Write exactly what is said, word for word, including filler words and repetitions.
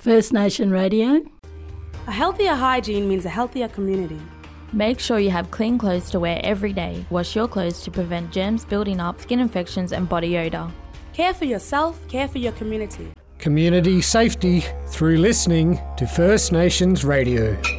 First Nation Radio. A healthier hygiene means a healthier community. Make sure you have clean clothes to wear every day. Wash your clothes to prevent germs building up, skin infections and body odour. Care for yourself, care for your community. Community safety through listening to First Nations Radio.